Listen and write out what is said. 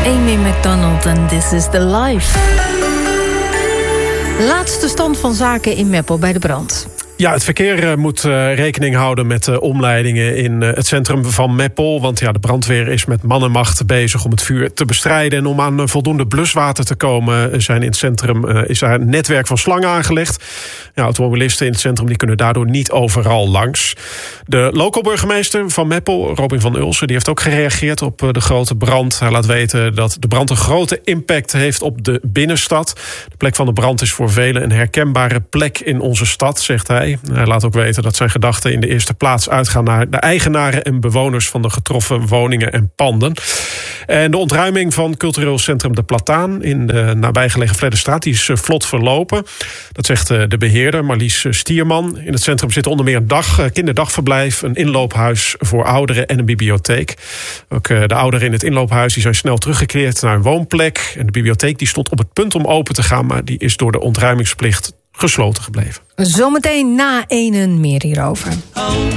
Amy McDonald en This is the Life. Laatste stand van zaken in Meppel bij de brand. Ja, het verkeer moet rekening houden met omleidingen in het centrum van Meppel. Want ja, de brandweer is met man en macht bezig om het vuur te bestrijden. En om aan voldoende bluswater te komen zijn in het centrum is daar een netwerk van slangen aangelegd. Ja, automobilisten in het centrum die kunnen daardoor niet overal langs. De local-burgemeester van Meppel, Robin van Ulsen, die heeft ook gereageerd op de grote brand. Hij laat weten dat de brand een grote impact heeft op de binnenstad. De plek van de brand is voor velen een herkenbare plek in onze stad, zegt hij. Hij laat ook weten dat zijn gedachten in de eerste plaats uitgaan naar de eigenaren en bewoners van de getroffen woningen en panden. En de ontruiming van cultureel centrum De Plataan in de nabijgelegen Vledderstraat die is vlot verlopen. Dat zegt de beheerder Marlies Stierman. In het centrum zitten onder meer een kinderdagverblijf, een inloophuis voor ouderen en een bibliotheek. Ook de ouderen in het inloophuis die zijn snel teruggekeerd naar een woonplek. En de bibliotheek die stond op het punt om open te gaan, maar die is door de ontruimingsplicht gesloten gebleven. Zometeen na 1 meer hierover.